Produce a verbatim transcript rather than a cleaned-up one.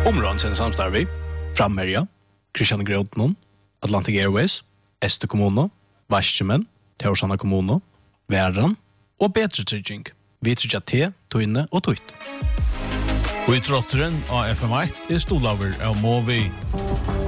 Områden sin samstarvi, Framherja, Christian Grotnon, Atlantic Airways, Este kommune, Vaskjemen, Teorsana kommune, Væran og Betre Trygging. Vi trygger te, tøyne og tøyt. Og i trotteren av F M ett er stolaver av Movi.